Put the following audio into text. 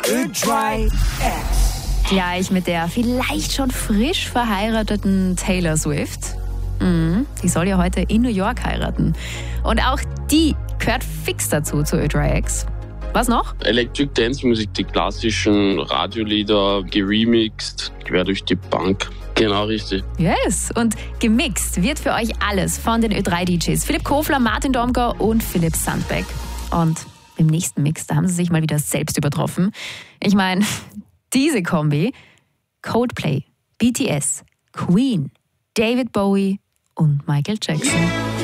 Ö3X. Gleich mit der vielleicht schon frisch verheirateten Taylor Swift. Die soll ja heute in New York heiraten. Und auch die gehört fix dazu zu Ö3X. Was noch? Electric Dance Musik, die klassischen Radiolieder, geremixed, quer durch die Bank. Genau, richtig. Yes, und gemixt wird für euch alles von den Ö3-DJs Philipp Kofler, Martin Domger und Philipp Sandbeck. Und im nächsten Mix, da haben sie sich mal wieder selbst übertroffen. Ich meine, diese Kombi: Coldplay, BTS, Queen, David Bowie und Michael Jackson.